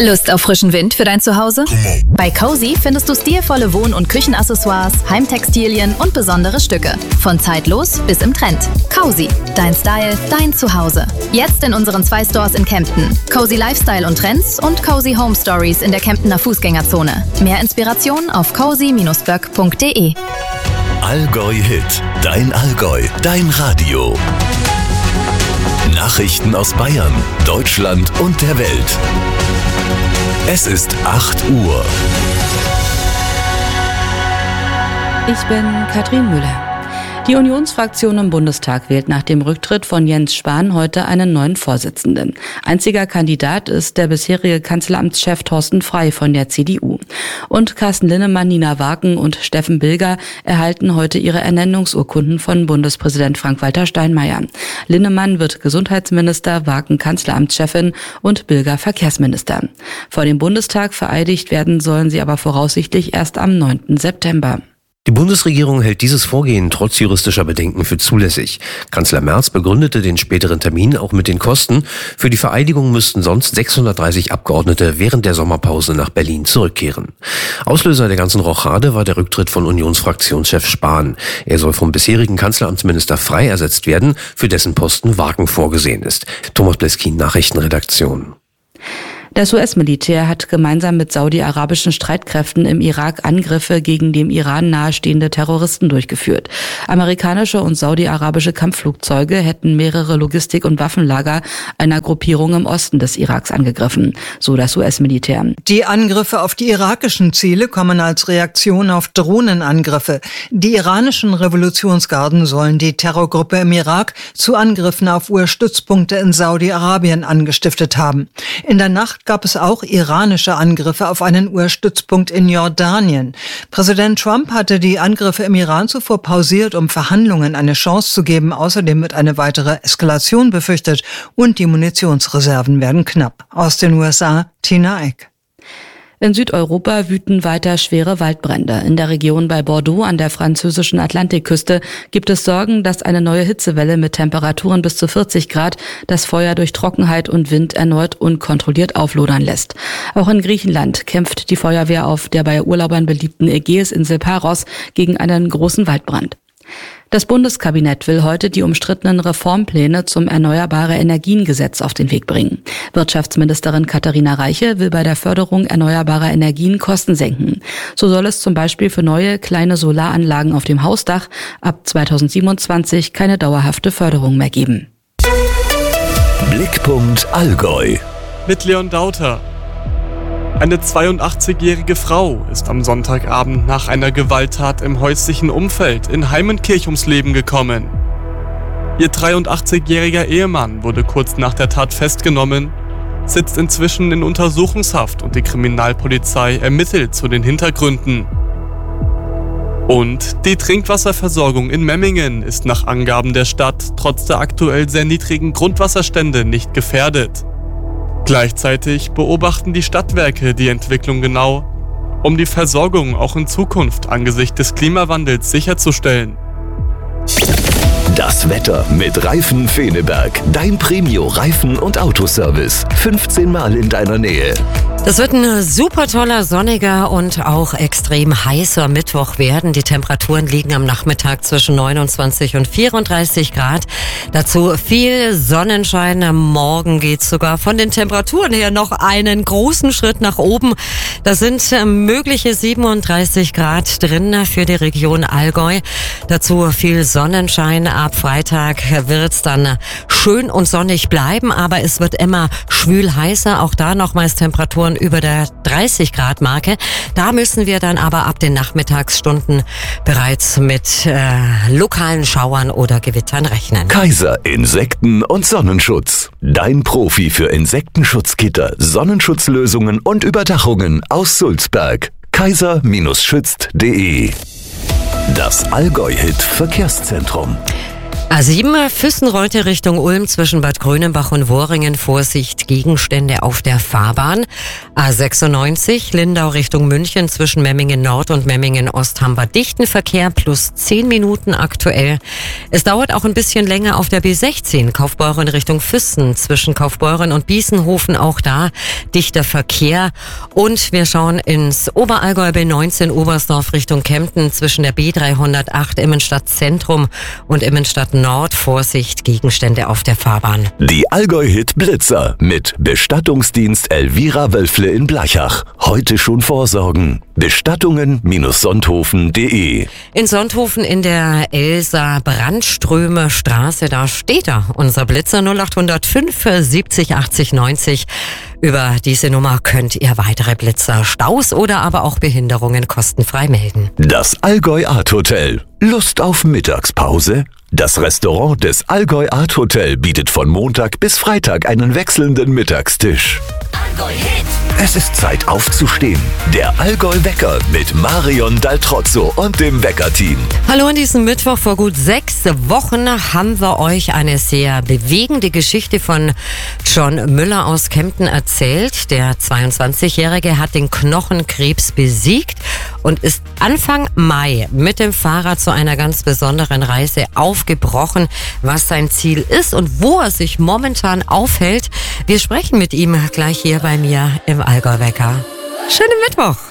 Lust auf frischen Wind für dein Zuhause? Bei Cozy findest du stilvolle Wohn- und Küchenaccessoires, Heimtextilien und besondere Stücke. Von zeitlos bis im Trend. Cozy, dein Style, dein Zuhause. Jetzt in unseren 2 Stores in Kempten. Cozy Lifestyle und Trends und Cozy Home Stories in der Kemptener Fußgängerzone. Mehr Inspiration auf cozy-böck.de. Allgäu Hit, dein Allgäu, dein Radio. Nachrichten aus Bayern, Deutschland und der Welt. Es ist 8 Uhr. Ich bin Katrin Müller. Die Unionsfraktion im Bundestag wählt nach dem Rücktritt von Jens Spahn heute einen neuen Vorsitzenden. Einziger Kandidat ist der bisherige Kanzleramtschef Thorsten Frey von der CDU. Und Carsten Linnemann, Nina Waken und Steffen Bilger erhalten heute ihre Ernennungsurkunden von Bundespräsident Frank-Walter Steinmeier. Linnemann wird Gesundheitsminister, Waken Kanzleramtschefin und Bilger Verkehrsminister. Vor dem Bundestag vereidigt werden sollen sie aber voraussichtlich erst am 9. September. Die Bundesregierung hält dieses Vorgehen trotz juristischer Bedenken für zulässig. Kanzler Merz begründete den späteren Termin auch mit den Kosten. Für die Vereidigung müssten sonst 630 Abgeordnete während der Sommerpause nach Berlin zurückkehren. Auslöser der ganzen Rochade war der Rücktritt von Unionsfraktionschef Spahn. Er soll vom bisherigen Kanzleramtsminister Frey ersetzt werden, für dessen Posten Waken vorgesehen ist. Thomas Bleskin, Nachrichtenredaktion. Das US-Militär hat gemeinsam mit saudi-arabischen Streitkräften im Irak Angriffe gegen dem Iran nahestehende Terroristen durchgeführt. Amerikanische und saudi-arabische Kampfflugzeuge hätten mehrere Logistik- und Waffenlager einer Gruppierung im Osten des Iraks angegriffen, so das US-Militär. Die Angriffe auf die irakischen Ziele kommen als Reaktion auf Drohnenangriffe. Die iranischen Revolutionsgarden sollen die Terrorgruppe im Irak zu Angriffen auf US-Stützpunkte in Saudi-Arabien angestiftet haben. In der Nacht gab es auch iranische Angriffe auf einen US-Stützpunkt in Jordanien. Präsident Trump hatte die Angriffe im Iran zuvor pausiert, um Verhandlungen eine Chance zu geben. Außerdem wird eine weitere Eskalation befürchtet und die Munitionsreserven werden knapp. Aus den USA, Tina Eck. In Südeuropa wüten weiter schwere Waldbrände. In der Region bei Bordeaux an der französischen Atlantikküste gibt es Sorgen, dass eine neue Hitzewelle mit Temperaturen bis zu 40 Grad das Feuer durch Trockenheit und Wind erneut unkontrolliert auflodern lässt. Auch in Griechenland kämpft die Feuerwehr auf der bei Urlaubern beliebten Ägäisinsel Paros gegen einen großen Waldbrand. Das Bundeskabinett will heute die umstrittenen Reformpläne zum Erneuerbare-Energien-Gesetz auf den Weg bringen. Wirtschaftsministerin Katharina Reiche will bei der Förderung erneuerbarer Energien Kosten senken. So soll es zum Beispiel für neue kleine Solaranlagen auf dem Hausdach ab 2027 keine dauerhafte Förderung mehr geben. Blickpunkt Allgäu. Mit Leon Dauter. Eine 82-jährige Frau ist am Sonntagabend nach einer Gewalttat im häuslichen Umfeld in Heimenkirch ums Leben gekommen. Ihr 83-jähriger Ehemann wurde kurz nach der Tat festgenommen, sitzt inzwischen in Untersuchungshaft und die Kriminalpolizei ermittelt zu den Hintergründen. Und die Trinkwasserversorgung in Memmingen ist nach Angaben der Stadt trotz der aktuell sehr niedrigen Grundwasserstände nicht gefährdet. Gleichzeitig beobachten die Stadtwerke die Entwicklung genau, um die Versorgung auch in Zukunft angesichts des Klimawandels sicherzustellen. Das Wetter mit Reifen Feneberg. Dein Premio-Reifen- und Autoservice. 15 Mal in deiner Nähe. Das wird ein super toller, sonniger und auch extrem heißer Mittwoch werden. Die Temperaturen liegen am Nachmittag zwischen 29 und 34 Grad. Dazu viel Sonnenschein. Am Morgen geht's sogar von den Temperaturen her noch einen großen Schritt nach oben. Das sind mögliche 37 Grad drin für die Region Allgäu. Dazu viel Sonnenschein. Ab Freitag wird's dann schön und sonnig bleiben, aber es wird immer schwül heißer. Auch da nochmals Temperaturen über der 30 Grad Marke. Da müssen wir dann aber ab den Nachmittagsstunden bereits mit lokalen Schauern oder Gewittern rechnen. Kaiser Insekten- und Sonnenschutz. Dein Profi für Insektenschutzgitter, Sonnenschutzlösungen und Überdachungen aus Sulzberg. kaiser-schützt.de. Das Allgäu-Hit Verkehrszentrum. A7 Füssen-Reute Richtung Ulm zwischen Bad Grönenbach und Worringen. Vorsicht, Gegenstände auf der Fahrbahn. A96 Lindau Richtung München zwischen Memmingen Nord und Memmingen Ost haben wir dichten Verkehr plus 10 Minuten aktuell. Es dauert auch ein bisschen länger auf der B16 Kaufbeuren Richtung Füssen zwischen Kaufbeuren und Biesenhofen. Auch da dichter Verkehr. Und wir schauen ins Oberallgäu B19 Oberstdorf Richtung Kempten zwischen der B308 Immenstadt Zentrum und Immenstadt Nord. Vorsicht, Gegenstände auf der Fahrbahn. Die Allgäu-Hit Blitzer mit Bestattungsdienst Elvira Wölfle in Blachach. Heute schon vorsorgen. Bestattungen-Sonthofen.de. In Sonthofen in der Elsa-Brandströmer Straße, da steht da unser Blitzer 0805 70 80 90. Über diese Nummer könnt ihr weitere Blitzer, Staus oder aber auch Behinderungen kostenfrei melden. Das Allgäu Art Hotel. Lust auf Mittagspause? Das Restaurant des Allgäu Art Hotel bietet von Montag bis Freitag einen wechselnden Mittagstisch. Allgäu Hit. Es ist Zeit aufzustehen. Der Allgäu Wecker mit Marion Daltrozzo und dem Wecker-Team. Hallo, an diesem Mittwoch vor gut 6 Wochen haben wir euch eine sehr bewegende Geschichte von John Müller aus Kempten erzählt. Der 22-Jährige hat den Knochenkrebs besiegt und ist Anfang Mai mit dem Fahrrad zu einer ganz besonderen Reise aufgebrochen. Was sein Ziel ist und wo er sich momentan aufhält, wir sprechen mit ihm gleich hier bei mir im Allgäu Wecker. Schönen Mittwoch!